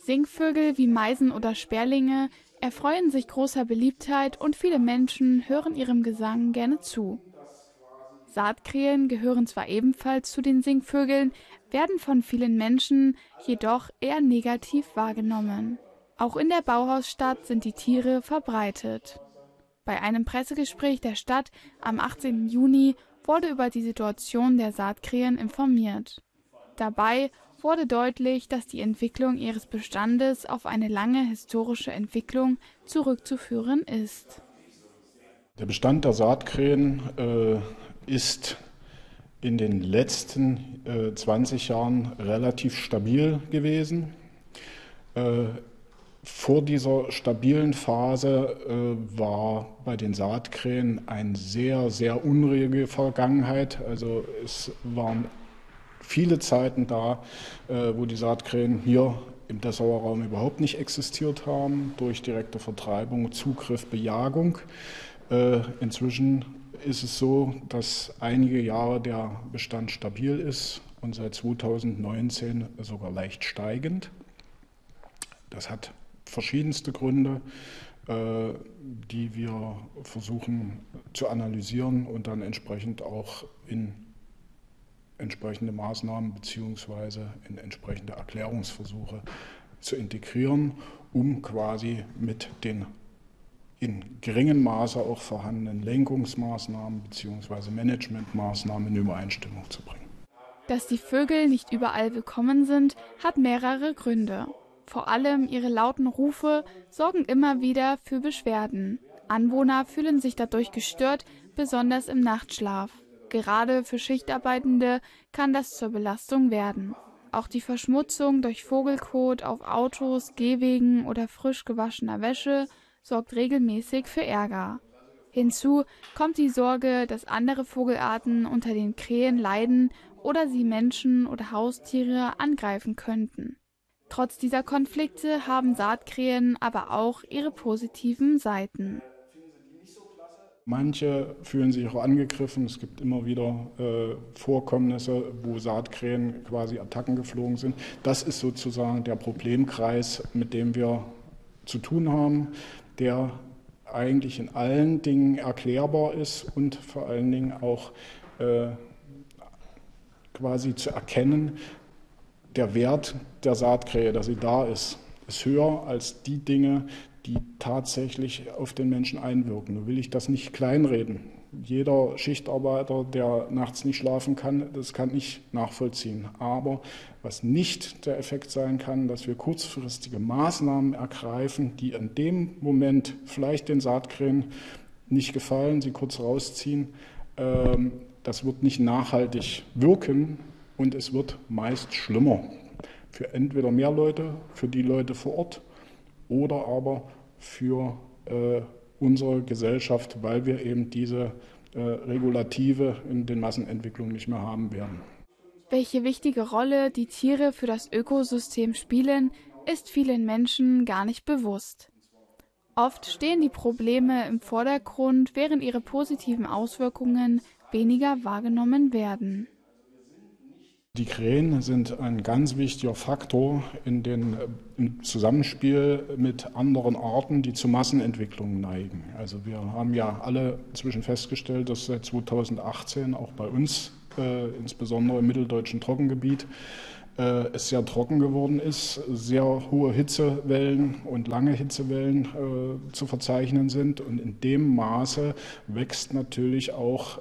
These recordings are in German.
Singvögel wie Meisen oder Sperlinge erfreuen sich großer Beliebtheit und viele Menschen hören ihrem Gesang gerne zu. Saatkrähen gehören zwar ebenfalls zu den Singvögeln, werden von vielen Menschen jedoch eher negativ wahrgenommen. Auch in der Bauhausstadt sind die Tiere verbreitet. Bei einem Pressegespräch der Stadt am 18. Juni wurde über die Situation der Saatkrähen informiert. Dabei wurde deutlich, dass die Entwicklung ihres Bestandes auf eine lange historische Entwicklung zurückzuführen ist. Der Bestand der Saatkrähen ist in den letzten 20 Jahren relativ stabil gewesen. Vor dieser stabilen Phase war bei den Saatkrähen eine sehr, sehr unruhige Vergangenheit. Also es waren viele Zeiten da, wo die Saatkrähen hier im Dessauer Raum überhaupt nicht existiert haben, durch direkte Vertreibung, Zugriff, Bejagung. Inzwischen ist es so, dass einige Jahre der Bestand stabil ist und seit 2019 sogar leicht steigend. Das hat verschiedenste Gründe, die wir versuchen zu analysieren und dann entsprechend auch in entsprechende Maßnahmen bzw. in entsprechende Erklärungsversuche zu integrieren, um quasi mit den in geringem Maße auch vorhandenen Lenkungsmaßnahmen bzw. Managementmaßnahmen in Übereinstimmung zu bringen. Dass die Vögel nicht überall willkommen sind, hat mehrere Gründe. Vor allem ihre lauten Rufe sorgen immer wieder für Beschwerden. Anwohner fühlen sich dadurch gestört, besonders im Nachtschlaf. Gerade für Schichtarbeitende kann das zur Belastung werden. Auch die Verschmutzung durch Vogelkot auf Autos, Gehwegen oder frisch gewaschener Wäsche sorgt regelmäßig für Ärger. Hinzu kommt die Sorge, dass andere Vogelarten unter den Krähen leiden oder sie Menschen oder Haustiere angreifen könnten. Trotz dieser Konflikte haben Saatkrähen aber auch ihre positiven Seiten. Manche fühlen sich auch angegriffen. Es gibt immer wieder Vorkommnisse, wo Saatkrähen quasi Attacken geflogen sind. Das ist sozusagen der Problemkreis, mit dem wir zu tun haben, der eigentlich in allen Dingen erklärbar ist und vor allen Dingen auch quasi zu erkennen, der Wert der Saatkrähe, dass sie da ist höher als die Dinge, die tatsächlich auf den Menschen einwirken. Nun will ich das nicht kleinreden. Jeder Schichtarbeiter, der nachts nicht schlafen kann, das kann ich nachvollziehen. Aber was nicht der Effekt sein kann, dass wir kurzfristige Maßnahmen ergreifen, die in dem Moment vielleicht den Saatkrähen nicht gefallen, sie kurz rausziehen, das wird nicht nachhaltig wirken und es wird meist schlimmer. Für entweder mehr Leute, für die Leute vor Ort oder aber für unsere Gesellschaft, weil wir eben diese Regulative in den Massenentwicklungen nicht mehr haben werden. Welche wichtige Rolle die Tiere für das Ökosystem spielen, ist vielen Menschen gar nicht bewusst. Oft stehen die Probleme im Vordergrund, während ihre positiven Auswirkungen weniger wahrgenommen werden. Die Krähen sind ein ganz wichtiger Faktor im Zusammenspiel mit anderen Arten, die zu Massenentwicklungen neigen. Also wir haben ja alle inzwischen festgestellt, dass seit 2018 auch bei uns, insbesondere im mitteldeutschen Trockengebiet, es sehr trocken geworden ist, sehr hohe Hitzewellen und lange Hitzewellen zu verzeichnen sind. Und in dem Maße wächst natürlich auch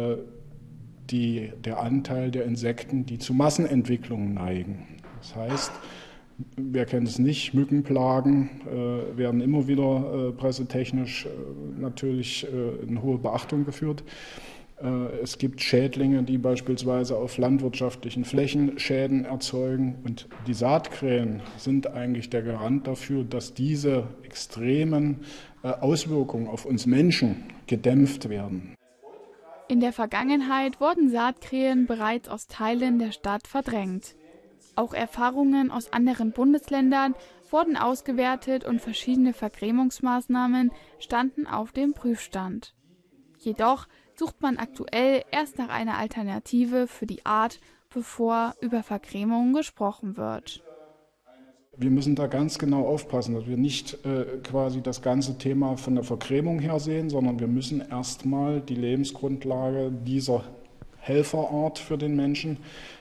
der Anteil der Insekten, die zu Massenentwicklungen neigen. Das heißt, wer kennt es nicht, Mückenplagen werden immer wieder pressetechnisch natürlich in hohe Beachtung geführt. Es gibt Schädlinge, die beispielsweise auf landwirtschaftlichen Flächen Schäden erzeugen. Und die Saatkrähen sind eigentlich der Garant dafür, dass diese extremen Auswirkungen auf uns Menschen gedämpft werden. In der Vergangenheit wurden Saatkrähen bereits aus Teilen der Stadt verdrängt. Auch Erfahrungen aus anderen Bundesländern wurden ausgewertet und verschiedene Vergrämungsmaßnahmen standen auf dem Prüfstand. Jedoch sucht man aktuell erst nach einer Alternative für die Art, bevor über Vergrämung gesprochen wird. Wir müssen da ganz genau aufpassen, dass wir nicht quasi das ganze Thema von der Vergrämung her sehen, sondern wir müssen erstmal die Lebensgrundlage dieser Helferart für den Menschen,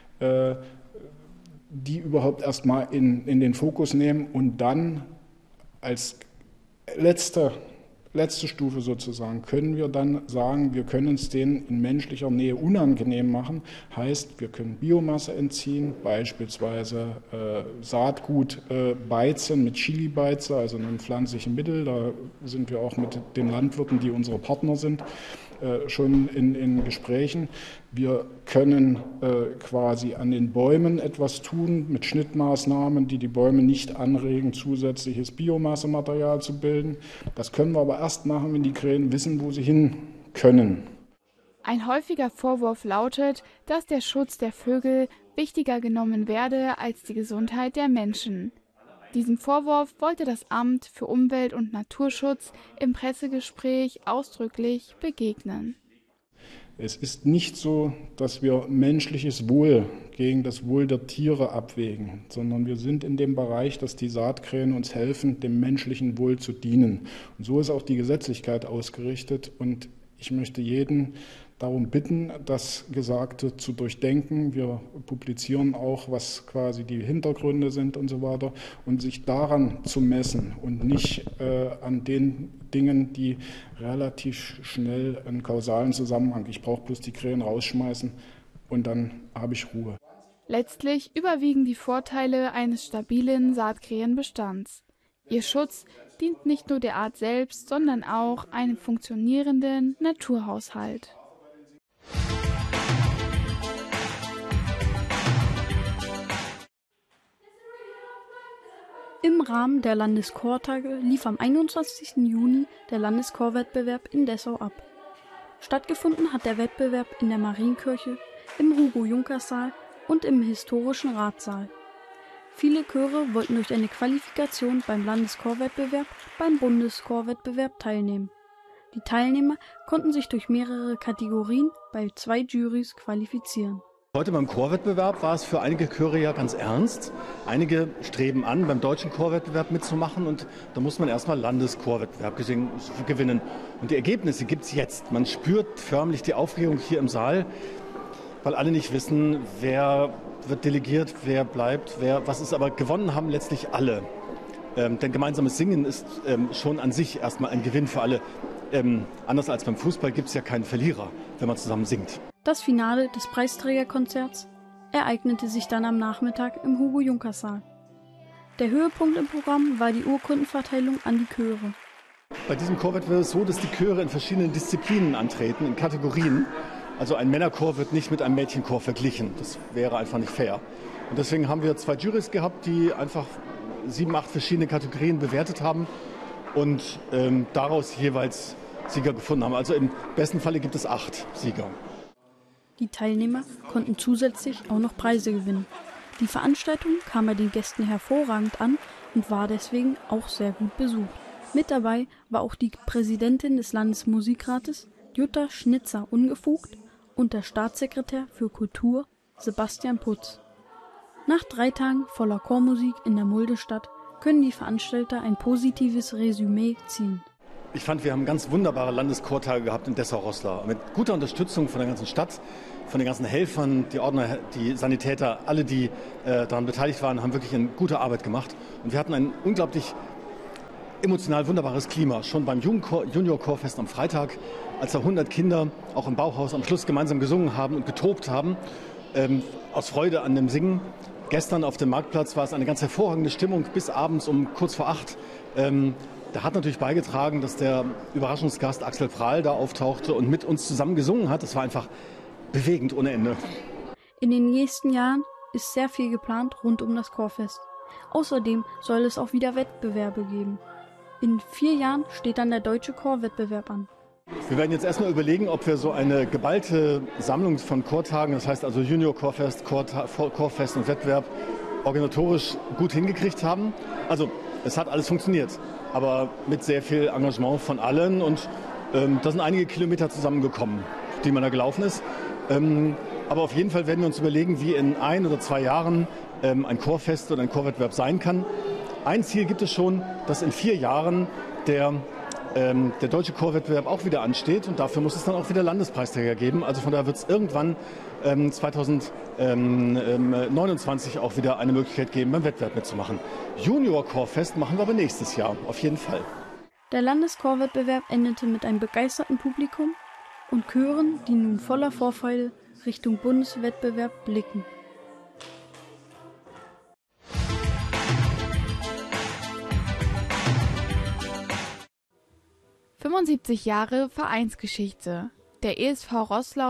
die überhaupt erstmal in den Fokus nehmen und dann als letzte Stufe sozusagen können wir dann sagen, wir können es denen in menschlicher Nähe unangenehm machen. Heißt, wir können Biomasse entziehen, beispielsweise Saatgut beizen mit Chili-Beize, also einem pflanzlichen Mittel. Da sind wir auch mit den Landwirten, die unsere Partner sind, schon in Gesprächen. Wir können quasi an den Bäumen etwas tun mit Schnittmaßnahmen, die Bäume nicht anregen, zusätzliches Biomassematerial zu bilden. Das können wir aber erst machen, wenn die Krähen wissen, wo sie hin können. Ein häufiger Vorwurf lautet, dass der Schutz der Vögel wichtiger genommen werde als die Gesundheit der Menschen. Diesem Vorwurf wollte das Amt für Umwelt- und Naturschutz im Pressegespräch ausdrücklich begegnen. Es ist nicht so, dass wir menschliches Wohl gegen das Wohl der Tiere abwägen, sondern wir sind in dem Bereich, dass die Saatkrähen uns helfen, dem menschlichen Wohl zu dienen. Und so ist auch die Gesetzlichkeit ausgerichtet. Und ich möchte jeden darum bitten, das Gesagte zu durchdenken. Wir publizieren auch, was quasi die Hintergründe sind und so weiter und sich daran zu messen und nicht an den Dingen, die relativ schnell einen kausalen Zusammenhang. Ich brauche bloß die Krähen rausschmeißen und dann habe ich Ruhe. Letztlich überwiegen die Vorteile eines stabilen Saatkrähenbestands. Ihr Schutz dient nicht nur der Art selbst, sondern auch einem funktionierenden Naturhaushalt. Im Rahmen der Landeschortage lief am 21. Juni der Landeschorwettbewerb in Dessau ab. Stattgefunden hat der Wettbewerb in der Marienkirche, im Hugo-Junkers-Saal und im historischen Ratssaal. Viele Chöre wollten durch eine Qualifikation beim Landeschorwettbewerb beim Bundeschorwettbewerb teilnehmen. Die Teilnehmer konnten sich durch mehrere Kategorien bei 2 Jurys qualifizieren. Heute beim Chorwettbewerb war es für einige Chöre ja ganz ernst. Einige streben an, beim deutschen Chorwettbewerb mitzumachen und da muss man erstmal Landeschorwettbewerb gewinnen. Und die Ergebnisse gibt es jetzt. Man spürt förmlich die Aufregung hier im Saal, weil alle nicht wissen, wer wird delegiert, wer bleibt, was ist. Aber gewonnen haben letztlich alle. Denn gemeinsames Singen ist schon an sich erstmal ein Gewinn für alle. Anders als beim Fußball gibt es ja keinen Verlierer, wenn man zusammen singt. Das Finale des Preisträgerkonzerts ereignete sich dann am Nachmittag im Hugo-Junkers-Saal. Der Höhepunkt im Programm war die Urkundenverteilung an die Chöre. Bei diesem Chorwettbewerb ist es so, dass die Chöre in verschiedenen Disziplinen antreten, in Kategorien. Also ein Männerchor wird nicht mit einem Mädchenchor verglichen. Das wäre einfach nicht fair. Und deswegen haben wir 2 Jurys gehabt, die einfach 7, 8 verschiedene Kategorien bewertet haben und daraus jeweils Sieger gefunden haben. Also im besten Falle gibt es 8 Sieger. Die Teilnehmer konnten zusätzlich auch noch Preise gewinnen. Die Veranstaltung kam bei den Gästen hervorragend an und war deswegen auch sehr gut besucht. Mit dabei war auch die Präsidentin des Landesmusikrates, Jutta Schnitzer-Ungefugt, und der Staatssekretär für Kultur, Sebastian Putz. Nach 3 Tagen voller Chormusik in der Muldestadt können die Veranstalter ein positives Resümee ziehen. Ich fand, wir haben ganz wunderbare Landeschortage gehabt in Dessau-Roßlau. Mit guter Unterstützung von der ganzen Stadt, von den ganzen Helfern, die Ordner, die Sanitäter, alle, die daran beteiligt waren, haben wirklich eine gute Arbeit gemacht. Und wir hatten ein unglaublich emotional wunderbares Klima. Schon beim Junior-Chorfest am Freitag, als da 100 Kinder auch im Bauhaus am Schluss gemeinsam gesungen haben und getobt haben, aus Freude an dem Singen. Gestern auf dem Marktplatz war es eine ganz hervorragende Stimmung bis abends um kurz vor 8. Da hat natürlich beigetragen, dass der Überraschungsgast Axel Prahl da auftauchte und mit uns zusammen gesungen hat. Das war einfach bewegend ohne Ende. In den nächsten Jahren ist sehr viel geplant rund um das Chorfest. Außerdem soll es auch wieder Wettbewerbe geben. In 4 Jahren steht dann der deutsche Chorwettbewerb an. Wir werden jetzt erstmal überlegen, ob wir so eine geballte Sammlung von Chortagen, das heißt also Junior-Chorfest, Chorfest und Wettbewerb, organisatorisch gut hingekriegt haben. Also es hat alles funktioniert, aber mit sehr viel Engagement von allen und da sind einige Kilometer zusammengekommen, die man da gelaufen ist. Aber auf jeden Fall werden wir uns überlegen, wie in 1 oder 2 Jahren ein Chorfest oder ein Chorwettbewerb sein kann. Ein Ziel gibt es schon, dass in 4 Jahren der deutsche Chorwettbewerb auch wieder ansteht und dafür muss es dann auch wieder Landespreisträger geben. Also von daher wird es irgendwann 2029 auch wieder eine Möglichkeit geben, beim Wettbewerb mitzumachen. Junior-Chorfest machen wir aber nächstes Jahr, auf jeden Fall. Der Landeschorwettbewerb endete mit einem begeisterten Publikum und Chören, die nun voller Vorfreude Richtung Bundeswettbewerb blicken. »75 Jahre Vereinsgeschichte«. Der ESV Roßlau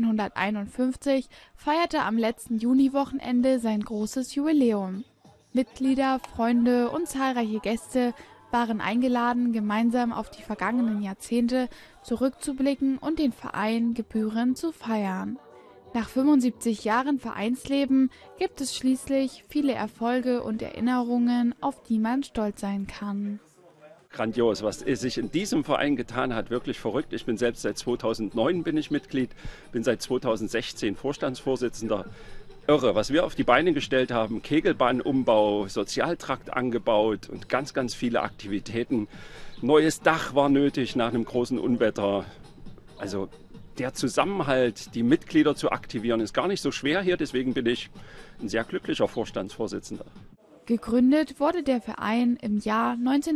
1951 feierte am letzten Juniwochenende sein großes Jubiläum. Mitglieder, Freunde und zahlreiche Gäste waren eingeladen, gemeinsam auf die vergangenen Jahrzehnte zurückzublicken und den Verein gebührend zu feiern. Nach 75 Jahren Vereinsleben gibt es schließlich viele Erfolge und Erinnerungen, auf die man stolz sein kann. Grandios, was sich in diesem Verein getan hat, wirklich verrückt. Ich bin selbst seit 2009 bin ich Mitglied, bin seit 2016 Vorstandsvorsitzender. Irre, was wir auf die Beine gestellt haben, Kegelbahnumbau, Sozialtrakt angebaut und ganz, ganz viele Aktivitäten. Neues Dach war nötig nach einem großen Unwetter. Also der Zusammenhalt, die Mitglieder zu aktivieren, ist gar nicht so schwer hier, deswegen bin ich ein sehr glücklicher Vorstandsvorsitzender. Gegründet wurde der Verein im Jahr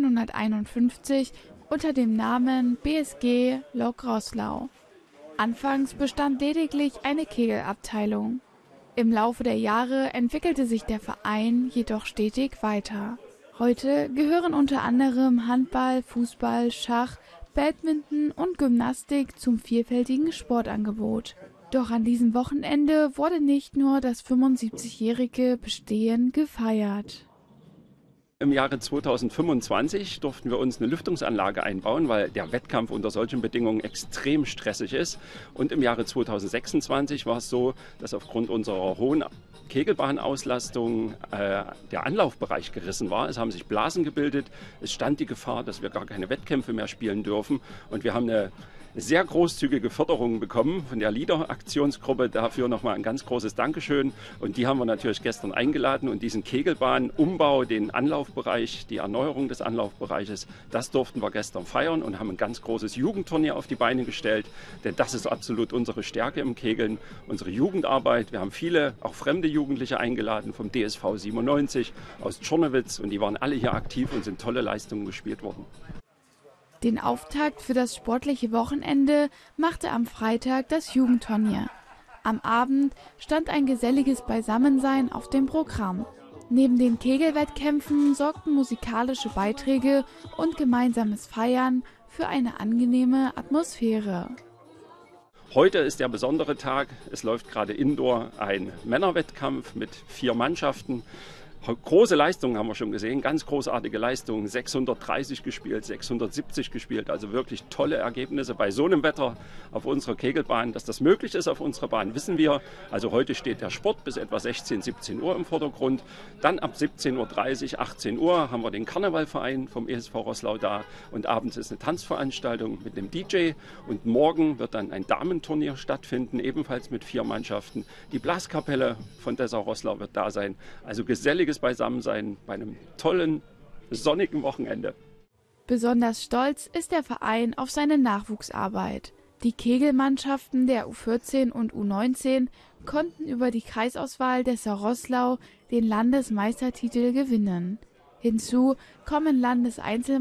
1951 unter dem Namen BSG Lok Roßlau. Anfangs bestand lediglich eine Kegelabteilung. Im Laufe der Jahre entwickelte sich der Verein jedoch stetig weiter. Heute gehören unter anderem Handball, Fußball, Schach, Badminton und Gymnastik zum vielfältigen Sportangebot. Doch an diesem Wochenende wurde nicht nur das 75-jährige Bestehen gefeiert. Im Jahre 2025 durften wir uns eine Lüftungsanlage einbauen, weil der Wettkampf unter solchen Bedingungen extrem stressig ist. Und im Jahre 2026 war es so, dass aufgrund unserer hohen Kegelbahnauslastung der Anlaufbereich gerissen war. Es haben sich Blasen gebildet. Es stand die Gefahr, dass wir gar keine Wettkämpfe mehr spielen dürfen. Und wir haben eine sehr großzügige Förderung bekommen von der LEADER-Aktionsgruppe. Dafür nochmal ein ganz großes Dankeschön. Und die haben wir natürlich gestern eingeladen. Und diesen Kegelbahnumbau, den Anlaufbereich, die Erneuerung des Anlaufbereiches, das durften wir gestern feiern und haben ein ganz großes Jugendturnier auf die Beine gestellt. Denn das ist absolut unsere Stärke im Kegeln, unsere Jugendarbeit. Wir haben viele, auch fremde Jugendliche eingeladen vom DSV 97 aus Tschornowitz. Und die waren alle hier aktiv und sind tolle Leistungen gespielt worden. Den Auftakt für das sportliche Wochenende machte am Freitag das Jugendturnier. Am Abend stand ein geselliges Beisammensein auf dem Programm. Neben den Kegelwettkämpfen sorgten musikalische Beiträge und gemeinsames Feiern für eine angenehme Atmosphäre. Heute ist der besondere Tag. Es läuft gerade indoor ein Männerwettkampf mit 4 Mannschaften. Große Leistungen haben wir schon gesehen, ganz großartige Leistungen, 630 gespielt, 670 gespielt, also wirklich tolle Ergebnisse bei so einem Wetter auf unserer Kegelbahn. Dass das möglich ist auf unserer Bahn, wissen wir. Also heute steht der Sport bis etwa 16, 17 Uhr im Vordergrund. Dann ab 17.30 Uhr, 18 Uhr haben wir den Karnevalverein vom ESV Roßlau da und abends ist eine Tanzveranstaltung mit einem DJ und morgen wird dann ein Damenturnier stattfinden, ebenfalls mit 4 Mannschaften. Die Blaskapelle von Dessau Roßlau wird da sein, also geselliges Beisammensein bei einem tollen, sonnigen Wochenende. Besonders stolz ist der Verein auf seine Nachwuchsarbeit. Die Kegelmannschaften der U14 und U19 konnten über die Kreisauswahl Dessau Roßlau den Landesmeistertitel gewinnen. Hinzu kommen Landeseinzelmeisterschaften